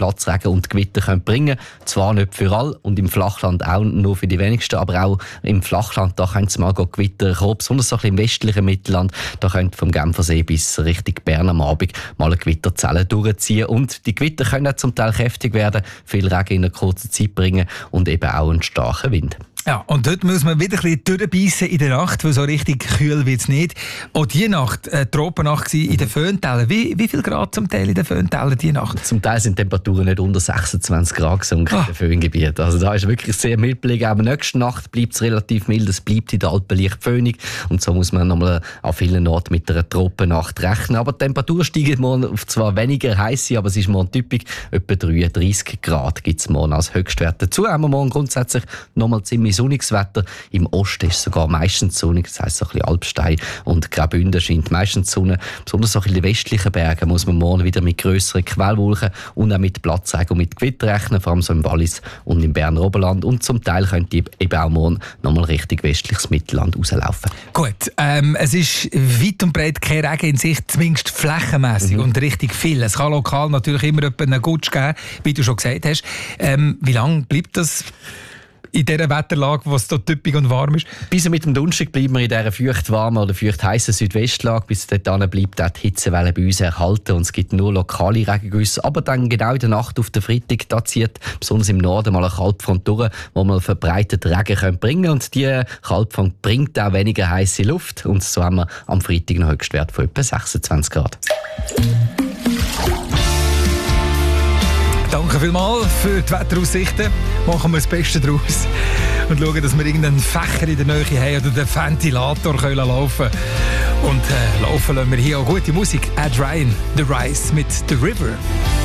Platzregen und Gewitter bringen können. Zwar nicht für alle und im Flachland auch nur für die wenigsten, aber auch im Flachland, da können es mal Gewitter kommen, besonders so ein bisschen im westlichen Mittelland. Da könnte vom Genfersee bis Richtung Bern am Abend mal eine Gewitterzelle durchziehen. Und die Gewitter können auch zum Teil kräftig werden, viel Regen in einer kurzen Zeit bringen und eben auch einen starken Wind. Ja, und dort muss man wieder ein bisschen durchbeissen in der Nacht, weil so richtig kühl wird es nicht. Auch diese Nacht, Tropennacht in den Föhntälern. Wie viel Grad zum Teil in den Föhntälern diese Nacht? Zum Teil sind die Temperaturen nicht unter 26 Grad gesunken in den Föhngebieten. Also da ist wirklich sehr mild gelegen. Aber nächste Nacht bleibt es relativ mild. Es bleibt in den Alpen leicht föhnig. Und so muss man nochmal an vielen Orten mit einer Tropennacht rechnen. Aber die Temperatur steigt morgen auf zwar weniger heiß, aber es ist morgen typisch. Etwa 33 Grad gibt es morgen als Höchstwert. Dazu haben wir morgen grundsätzlich nochmal ziemlich sonniges Wetter. Im Osten ist es sogar meistens sonnig, das heisst so ein bisschen Alpstein und Graubünden scheint meistens die Sonne. Besonders auch in den westlichen Bergen muss man morgen wieder mit grösseren Quellwolken und auch mit Platzregen und mit Gewitter rechnen, vor allem so im Wallis und im Berner Oberland. Und zum Teil könnte eben auch morgen nochmal richtig westliches Mittelland rauslaufen. Gut, es ist weit und breit kein Regen in Sicht, zumindest flächenmässig und richtig viel. Es kann lokal natürlich immer einen Gutsch geben, wie du schon gesagt hast. Wie lange bleibt das in dieser Wetterlage, wo es dort typisch und warm ist? Bis mit dem Donnerstag bleiben wir in dieser feucht-warmen oder feucht-heissen Südwestlage. Bis dahin bleibt auch die Hitzewelle bei uns erhalten und es gibt nur lokale Regengüsse. Aber dann genau in der Nacht auf den Freitag, da zieht besonders im Norden mal eine Kaltfront durch, wo man verbreitet Regen bringen können. Und diese Kaltfront bringt auch weniger heiße Luft. Und so haben wir am Freitag einen Höchstwert von etwa 26 Grad. Danke vielmals für die Wetteraussichten. Machen wir das Beste daraus und schauen, dass wir irgendeinen Fächer in der Nähe haben oder den Ventilator laufen können. Und laufen lassen wir hier auch gute Musik. Ed Ryan, The Rise mit The River.